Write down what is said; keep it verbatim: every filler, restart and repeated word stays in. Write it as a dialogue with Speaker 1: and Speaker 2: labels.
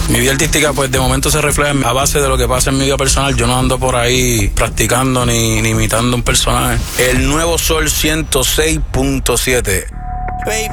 Speaker 1: Mi vida artística, pues de momento se refleja a base de lo que pasa en mi vida personal. Yo no ando por ahí practicando ni, ni imitando un personaje. El Nuevo Sol ciento seis punto siete.
Speaker 2: Baby,